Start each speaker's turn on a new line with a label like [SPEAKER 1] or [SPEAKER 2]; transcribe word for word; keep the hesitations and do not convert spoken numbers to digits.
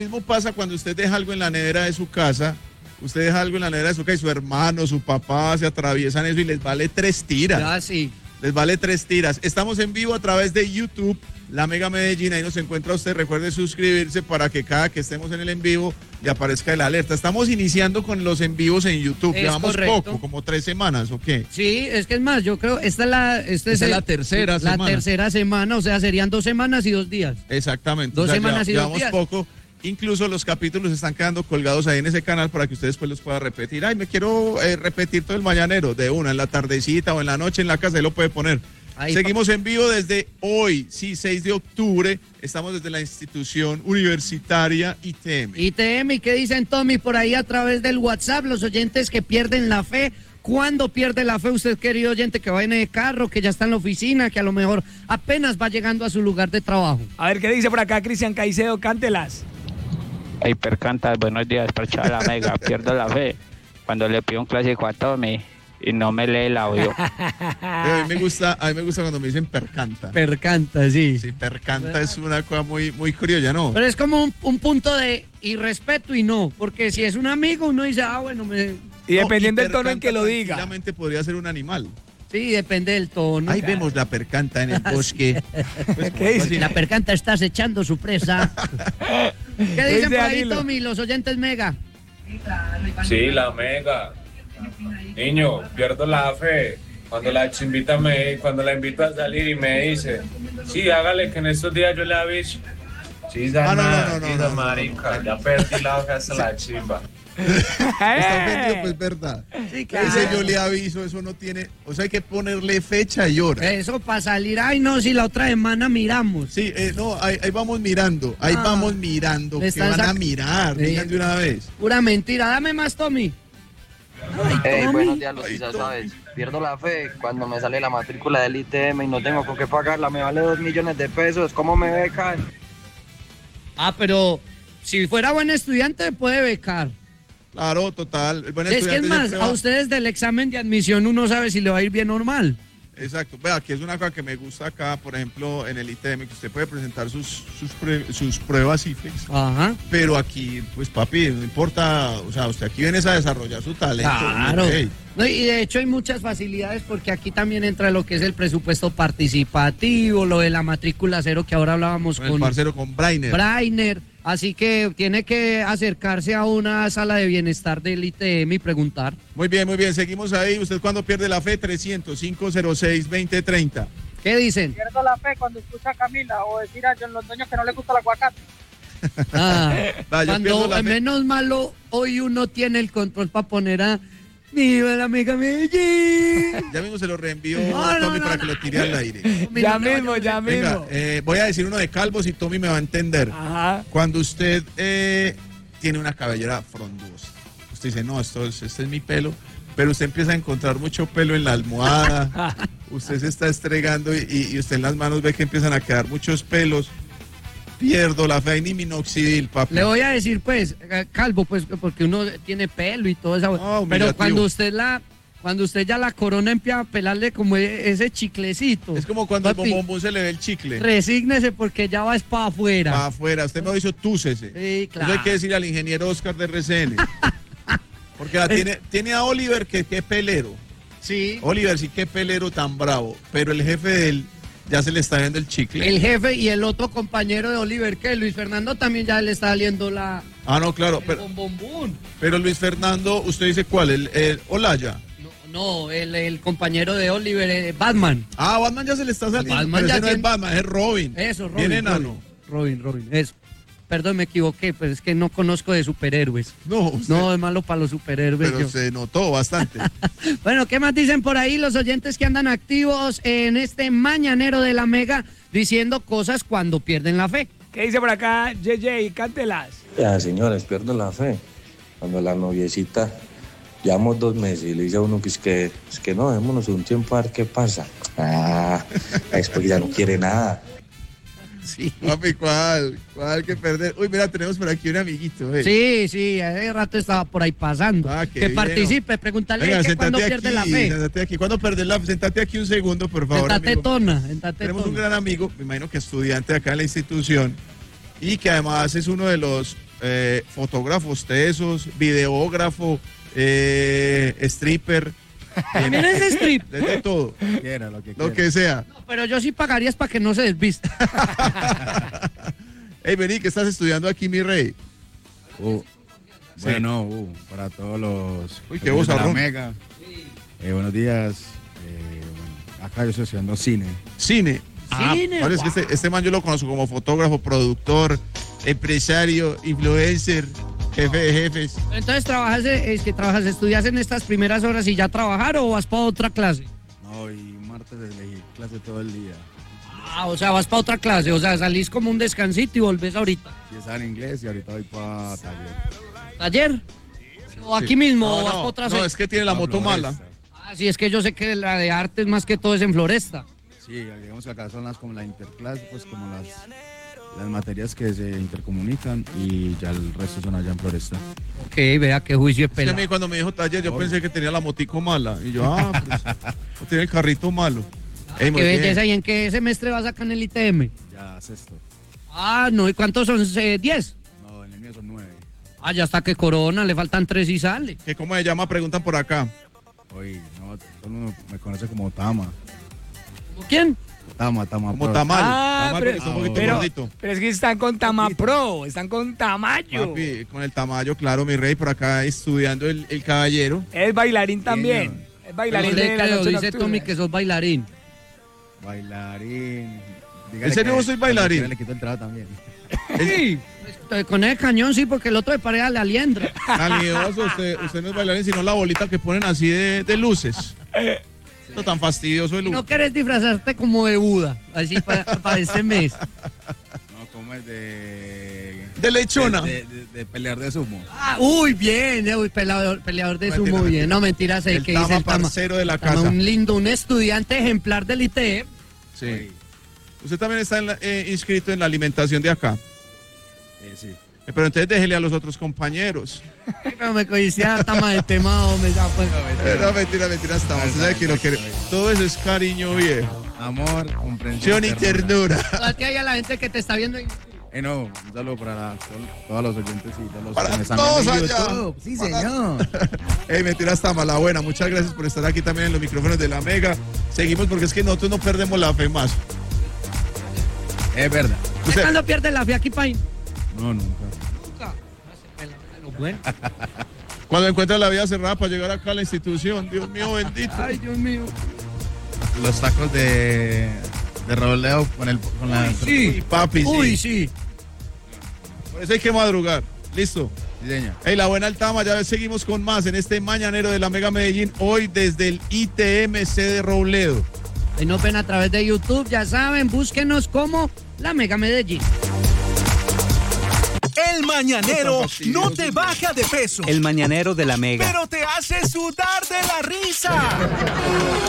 [SPEAKER 1] mismo pasa cuando usted deja algo en la nevera de su casa, usted deja algo en la nevera de su casa y su hermano, su papá se atraviesan eso y les vale tres tiras.
[SPEAKER 2] Ya, sí.
[SPEAKER 1] Les vale tres tiras. Estamos en vivo a través de YouTube, La Mega Medellín, ahí nos encuentra usted. Recuerde suscribirse para que cada que estemos en el en vivo le aparezca el alerta. Estamos iniciando con los en vivos en YouTube.
[SPEAKER 2] Es
[SPEAKER 1] Llevamos
[SPEAKER 2] correcto.
[SPEAKER 1] poco, como tres semanas, ¿o qué?
[SPEAKER 2] Sí, es que es más, yo creo, esta es la, esta
[SPEAKER 1] Esta
[SPEAKER 2] es
[SPEAKER 1] es
[SPEAKER 2] el-
[SPEAKER 1] la tercera
[SPEAKER 2] la
[SPEAKER 1] semana.
[SPEAKER 2] tercera semana, o sea, serían dos semanas y dos días.
[SPEAKER 1] Exactamente.
[SPEAKER 2] Dos semanas y dos
[SPEAKER 1] llevamos
[SPEAKER 2] días.
[SPEAKER 1] poco. Incluso los capítulos están quedando colgados ahí en ese canal para que ustedes después los puedan repetir. Ay, me quiero eh, repetir todo el mañanero de una, en la tardecita o en la noche en la casa, ahí lo puede poner.
[SPEAKER 2] Ahí,
[SPEAKER 1] Seguimos en vivo desde hoy, sí, seis de octubre. Estamos desde la institución universitaria I T M.
[SPEAKER 2] I T M, ¿y qué dicen, Tommy, por ahí a través del WhatsApp? Los oyentes que pierden la fe. ¿Cuándo pierde la fe usted, querido oyente, que va en el carro, que ya está en la oficina, que a lo mejor apenas va llegando a su lugar de trabajo?
[SPEAKER 3] A ver, ¿qué dice por acá Cristian Caicedo? Cántelas.
[SPEAKER 4] Hey, percantas, buenos días, parchada la Mega. Pierdo la fe cuando le pido un clásico a Tommy y no me lee el audio.
[SPEAKER 1] A mí me gusta, a mí me gusta cuando me dicen percanta.
[SPEAKER 2] Percanta, sí.
[SPEAKER 1] Sí, percanta es una cosa muy, muy criolla, ¿no?
[SPEAKER 2] Pero es como un, un punto de irrespeto y no, porque si es un amigo uno dice, ah, bueno, me...
[SPEAKER 3] Y dependiendo
[SPEAKER 1] No,
[SPEAKER 3] del tono en
[SPEAKER 1] percanta
[SPEAKER 3] que lo diga.
[SPEAKER 1] tranquilamente podría ser un animal.
[SPEAKER 2] Sí, depende del tono.
[SPEAKER 1] Ahí vemos la percanta en el bosque. Pues,
[SPEAKER 3] ¿Qué dice?
[SPEAKER 2] La percanta está acechando su presa. ¿Qué
[SPEAKER 3] Dice
[SPEAKER 2] dicen por ahí,
[SPEAKER 3] Danilo.
[SPEAKER 2] Tommy, los oyentes Mega?
[SPEAKER 5] Sí, la Mega. Niño, pierdo la fe. Cuando la chimbita me, cuando la invito a salir y me dice, sí, hágale que en estos días yo le aviso. Sí,
[SPEAKER 1] Ah, no,
[SPEAKER 5] nada,
[SPEAKER 1] no, no,
[SPEAKER 5] sí,
[SPEAKER 1] no, no,
[SPEAKER 5] marica, ya perdí la fe hasta la chimba.
[SPEAKER 1] Está ofendido, pues verdad.
[SPEAKER 2] Sí,
[SPEAKER 1] Ese yo le aviso, eso no tiene, o sea, hay que ponerle fecha y hora.
[SPEAKER 2] Eso para salir, ay no, si la otra semana miramos.
[SPEAKER 1] Sí, eh, no, ahí, ahí vamos mirando, ahí
[SPEAKER 2] Ah,
[SPEAKER 1] vamos mirando,
[SPEAKER 2] le
[SPEAKER 1] que
[SPEAKER 2] están
[SPEAKER 1] van a
[SPEAKER 2] sac-
[SPEAKER 1] mirar,
[SPEAKER 2] Sí.
[SPEAKER 1] digan de una vez.
[SPEAKER 2] Pura mentira, dame más, Tommy. Ay,
[SPEAKER 6] Hey,
[SPEAKER 2] Tommy.
[SPEAKER 6] buenos días, los
[SPEAKER 1] Ay,
[SPEAKER 6] ya
[SPEAKER 1] Tommy.
[SPEAKER 6] sabes. Pierdo la fe cuando me sale la matrícula del I T M y no tengo con qué pagarla. Me vale dos millones de pesos. ¿Cómo me becan?
[SPEAKER 2] Ah, pero si fuera buen estudiante puede becar.
[SPEAKER 1] Claro, total. El buen
[SPEAKER 2] Es que es
[SPEAKER 1] estudiante
[SPEAKER 2] más,
[SPEAKER 1] siempre
[SPEAKER 2] a
[SPEAKER 1] va-
[SPEAKER 2] ustedes del examen de admisión uno sabe si le va a ir bien o mal.
[SPEAKER 1] Exacto. Vea, aquí es una cosa que me gusta acá, por ejemplo, en el I T M, que usted puede presentar sus, sus, pre- sus pruebas IFEX,
[SPEAKER 2] Ajá.
[SPEAKER 1] pero aquí, pues papi, no importa, o sea, usted aquí vienes a desarrollar su talento.
[SPEAKER 2] Claro.
[SPEAKER 1] Ok.
[SPEAKER 2] No, y de hecho hay muchas facilidades porque aquí también entra lo que es el presupuesto participativo, lo de la matrícula cero que ahora hablábamos
[SPEAKER 1] Con el
[SPEAKER 2] con
[SPEAKER 1] parcero, con Brainer.
[SPEAKER 2] Brainer. Así que tiene que acercarse a una sala de bienestar del I T M y preguntar.
[SPEAKER 1] Muy bien, muy bien, seguimos ahí. ¿Usted cuándo pierde la fe? trescientos, cinco cero seis, veinte treinta.
[SPEAKER 2] ¿Qué dicen?
[SPEAKER 7] Pierdo la fe cuando escucha a Camila o decir a John Londoño que no le gusta el aguacate.
[SPEAKER 2] Ah,
[SPEAKER 1] Va, yo pierdo
[SPEAKER 2] cuando
[SPEAKER 1] la fe.
[SPEAKER 2] menos malo hoy uno tiene el control para poner a ¡Viva la Mega Medellín!
[SPEAKER 1] Ya mismo se lo reenvío
[SPEAKER 2] No,
[SPEAKER 1] a
[SPEAKER 2] no,
[SPEAKER 1] Tommy
[SPEAKER 2] no,
[SPEAKER 1] para
[SPEAKER 2] no.
[SPEAKER 1] que lo tire al aire.
[SPEAKER 3] Ya mismo, ya
[SPEAKER 1] Venga,
[SPEAKER 3] mismo.
[SPEAKER 1] eh, voy a decir uno de calvos y Tommy me va a entender.
[SPEAKER 3] Ajá.
[SPEAKER 1] Cuando usted eh, tiene una cabellera frondosa, usted dice, no, esto es, este es mi pelo, pero usted empieza a encontrar mucho pelo en la almohada, usted se está estregando y, y- y usted en las manos ve que empiezan a quedar muchos pelos. Pierdo la fe, ni minoxidil, papi.
[SPEAKER 2] Le voy a decir, pues, eh, calvo, pues, porque uno tiene pelo y todo eso.
[SPEAKER 1] Ah, humillativo.
[SPEAKER 2] pero cuando usted la, cuando usted ya la corona empieza a pelarle como e- ese chiclecito.
[SPEAKER 1] Es como cuando
[SPEAKER 2] Papi,
[SPEAKER 1] al bombón se le ve el chicle.
[SPEAKER 2] Resígnese porque ya va es para afuera.
[SPEAKER 1] Para afuera, usted me dicho túcese.
[SPEAKER 2] Sí, claro.
[SPEAKER 1] Eso hay que decirle al ingeniero Oscar de R C N. Porque la tiene, tiene a Oliver que qué pelero.
[SPEAKER 2] Sí.
[SPEAKER 1] Oliver sí qué pelero tan bravo. Pero el jefe de él ya se le está viendo el chicle.
[SPEAKER 2] El jefe y el otro compañero de Oliver, que Luis Fernando también ya le está saliendo la
[SPEAKER 1] Ah, no, claro.
[SPEAKER 2] el
[SPEAKER 1] Pero,
[SPEAKER 2] bombombón.
[SPEAKER 1] pero Luis Fernando, ¿usted dice cuál? El, el Olaya.
[SPEAKER 2] No, no, el, el compañero de Oliver, eh, Batman.
[SPEAKER 1] Ah, Batman ya se le está saliendo.
[SPEAKER 2] Batman
[SPEAKER 1] pero
[SPEAKER 2] ya
[SPEAKER 1] ese no es
[SPEAKER 2] tiene-
[SPEAKER 1] Batman, es Robin.
[SPEAKER 2] Eso, Robin.
[SPEAKER 1] Bien enano.
[SPEAKER 2] Robin, Robin, eso. Perdón, me equivoqué, pero es que no conozco de superhéroes.
[SPEAKER 1] No, usted-
[SPEAKER 2] No, es malo para los superhéroes.
[SPEAKER 1] pero
[SPEAKER 2] yo.
[SPEAKER 1] se notó bastante.
[SPEAKER 2] Bueno, ¿qué más dicen por ahí los oyentes que andan activos en este mañanero de la Mega diciendo cosas cuando pierden la fe?
[SPEAKER 3] ¿Qué dice por acá J J? Cántelas.
[SPEAKER 8] Ya, señores, pierdo la fe. Cuando la noviecita, llevamos dos meses y le dice a uno que es que, es que no, démonos un tiempo a ver qué pasa. Ah, es porque ya no quiere nada.
[SPEAKER 2] Sí.
[SPEAKER 1] Papi, ¿cuál? ¿Cuál que perder? Uy, mira, tenemos por aquí un amiguito. eh.
[SPEAKER 2] Sí, sí, hace rato estaba por ahí pasando.
[SPEAKER 1] Ah, qué
[SPEAKER 2] que
[SPEAKER 1] bien.
[SPEAKER 2] participe, pregúntale
[SPEAKER 1] Venga,
[SPEAKER 2] que cuando
[SPEAKER 1] sentate
[SPEAKER 2] pierde
[SPEAKER 1] aquí,
[SPEAKER 2] la fe.
[SPEAKER 1] sentate aquí. ¿Cuándo perder la fe? Sentate aquí un segundo, por favor,
[SPEAKER 2] Sentate
[SPEAKER 1] amigo.
[SPEAKER 2] tona, sentate
[SPEAKER 1] Tenemos un
[SPEAKER 2] tona.
[SPEAKER 1] gran amigo, me imagino que estudiante acá en la institución, y que además es uno de los eh, fotógrafos tesos, videógrafo, eh, stripper.
[SPEAKER 2] ¿También es strip?
[SPEAKER 1] Desde todo.
[SPEAKER 9] Quiera, lo que,
[SPEAKER 1] Lo que sea.
[SPEAKER 2] No, pero yo sí pagaría es para que no se desvista.
[SPEAKER 1] Hey, vení, ¿qué estás estudiando aquí, mi rey?
[SPEAKER 9] Uh, bueno, uh, para todos los...
[SPEAKER 1] Uy, qué
[SPEAKER 9] de la
[SPEAKER 1] vozarrón.
[SPEAKER 9] Mega. Eh, buenos días. Eh, bueno, acá yo estoy estudiando cine.
[SPEAKER 1] Cine.
[SPEAKER 2] Cine,
[SPEAKER 1] Ahora es que este, este man yo lo conozco como fotógrafo, productor, empresario, influencer, jefe de jefes.
[SPEAKER 2] Entonces, ¿trabajas, eh, es que trabajas, estudias en estas primeras horas y ya trabajar o vas para otra clase?
[SPEAKER 9] No, y martes elegí clase todo el día.
[SPEAKER 2] Ah, o sea, vas para otra clase, o sea, salís como un descansito y volvés ahorita.
[SPEAKER 9] Sí, estaba en inglés y ahorita voy para taller.
[SPEAKER 2] ¿Taller? ¿O aquí mismo
[SPEAKER 1] No,
[SPEAKER 2] o vas
[SPEAKER 1] no,
[SPEAKER 2] para otra
[SPEAKER 1] no,
[SPEAKER 2] zona?
[SPEAKER 1] es que tiene la
[SPEAKER 9] No,
[SPEAKER 1] moto
[SPEAKER 9] Floresta.
[SPEAKER 1] mala.
[SPEAKER 2] Ah, sí, es que yo sé que la de arte es más que todo es en Floresta.
[SPEAKER 9] Sí, digamos que acá son las como la interclase, pues como las, las materias que se intercomunican y ya el resto son allá en Floresta.
[SPEAKER 2] Ok, vea qué juicio de
[SPEAKER 1] Es que a mí
[SPEAKER 2] pela.
[SPEAKER 1] cuando me dijo taller, yo pensé que tenía la motico mala. Y yo, ah, pues, no tiene el carrito malo. Ey, muy
[SPEAKER 2] Qué
[SPEAKER 1] bien.
[SPEAKER 2] belleza, ¿y en qué semestre vas acá en el I T M?
[SPEAKER 9] Ya, sexto.
[SPEAKER 2] Ah, no, ¿y cuántos son? Eh, ¿Diez?
[SPEAKER 9] No, en el mío son nueve.
[SPEAKER 2] Ah, ya está que corona, le faltan tres y sale.
[SPEAKER 1] ¿Qué, ¿Cómo se llama? Preguntan por acá.
[SPEAKER 9] Oye, no, todo el mundo me conoce como Tama.
[SPEAKER 2] ¿Cómo quién?
[SPEAKER 9] Tama, Tama.
[SPEAKER 1] Como
[SPEAKER 9] Pro.
[SPEAKER 1] tamal.
[SPEAKER 3] Ah,
[SPEAKER 1] tamal
[SPEAKER 3] pero,
[SPEAKER 1] porque está un poquito
[SPEAKER 3] pero,
[SPEAKER 1] gordito.
[SPEAKER 3] pero es que están con Tama Pro, están con Tamayo.
[SPEAKER 1] Papi, con el tamaño, claro, mi rey, por acá estudiando el, el caballero.
[SPEAKER 3] Es bailarín también.
[SPEAKER 9] Señor.
[SPEAKER 3] Es
[SPEAKER 2] No
[SPEAKER 3] bailarín
[SPEAKER 2] le
[SPEAKER 3] de la
[SPEAKER 2] creo,
[SPEAKER 3] noche
[SPEAKER 2] dice
[SPEAKER 3] nocturna.
[SPEAKER 2] Tommy que sos bailarín.
[SPEAKER 9] Bailarín.
[SPEAKER 1] ¿En serio vos sois bailarín?
[SPEAKER 9] Le quito el trabajo también.
[SPEAKER 2] Sí. Pues, con el cañón sí, porque el otro de pareja la liendra.
[SPEAKER 1] Calioso, usted, usted no es bailarín, sino la bolita que ponen así de, de luces. Esto tan fastidioso el
[SPEAKER 2] No querés disfrazarte como de Buda, así para, para este mes.
[SPEAKER 9] No, como es de...
[SPEAKER 1] De lechona.
[SPEAKER 9] De, de, de pelear de sumo.
[SPEAKER 2] Ah, uy, bien, eh, uy, peleador, peleador de
[SPEAKER 1] Mentira,
[SPEAKER 2] sumo,
[SPEAKER 1] mentira.
[SPEAKER 2] bien. No, mentiras, el,
[SPEAKER 1] El
[SPEAKER 2] que
[SPEAKER 1] Tama,
[SPEAKER 2] dice el Tama.
[SPEAKER 1] parcero de la
[SPEAKER 2] Tama,
[SPEAKER 1] casa.
[SPEAKER 2] un lindo, un estudiante ejemplar del I T E.
[SPEAKER 1] Sí. Usted también está en la- eh, inscrito en la alimentación de acá.
[SPEAKER 9] Eh, sí.
[SPEAKER 1] Eh, Pero entonces déjele a los otros compañeros.
[SPEAKER 2] Pero me coincidía Tama del tema, hombre, ya, pues.
[SPEAKER 1] Eh, no, mentira, mentira, estamos. Usted sabe que lo que- todo eso es cariño viejo.
[SPEAKER 9] Amor, comprensión.
[SPEAKER 1] Acción y ternura.
[SPEAKER 2] Aquí hay a la gente que te está viendo en
[SPEAKER 9] Eh, no, un saludo para la- to- todos los oyentes y todos los
[SPEAKER 1] Para
[SPEAKER 9] que me están
[SPEAKER 1] todos
[SPEAKER 9] viendo en
[SPEAKER 1] allá.
[SPEAKER 9] YouTube. Sí,
[SPEAKER 1] Para-
[SPEAKER 9] señor.
[SPEAKER 1] Ey, mentira, está mala buena. Muchas gracias por estar aquí también en los micrófonos de la Mega. Seguimos porque es que nosotros no perdemos la fe más.
[SPEAKER 9] Es verdad.
[SPEAKER 1] Usted-
[SPEAKER 2] ¿Cuándo pierdes la fe aquí, Pain?
[SPEAKER 9] No, nunca.
[SPEAKER 2] Nunca. Bueno.
[SPEAKER 1] Cuando encuentra la vida cerrada para llegar acá a la institución, Dios mío bendito.
[SPEAKER 2] Ay, Dios mío.
[SPEAKER 9] Los tacos de, de Robledo con, el, con la...
[SPEAKER 1] Sí, papi, sí.
[SPEAKER 2] Uy, sí.
[SPEAKER 1] Por eso hay que madrugar. Listo.
[SPEAKER 9] Sí, señor.
[SPEAKER 1] Hey, la buena Altama, ya seguimos con más en este mañanero de la Mega Medellín, hoy desde el I T M C de Robledo.
[SPEAKER 2] Ahí nos ven a través de YouTube, ya saben, búsquenos como La Mega Medellín.
[SPEAKER 10] El mañanero no te baja de peso,
[SPEAKER 11] El mañanero de la Mega.
[SPEAKER 10] pero te hace sudar de la risa.